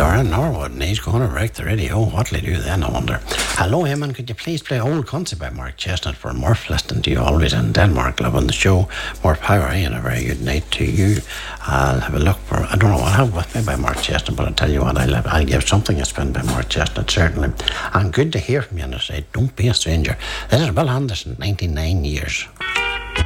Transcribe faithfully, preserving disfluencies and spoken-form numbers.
Darren Norwood, and he's going to wreck the radio. What'll he do then, I wonder? Hello, Eamon, could you please play Old Country by Mark Chestnut for Murph, listening to you always in Denmark, loving the show. Murph, how are you? And a very good night to you. I'll have a look for, I don't know what I have with me by Mark Chestnut, but I'll tell you what, I'll, have, I'll give something a spin by Mark Chestnut, certainly. And good to hear from you, and I say, don't be a stranger. This is Bill Anderson, ninety-nine years.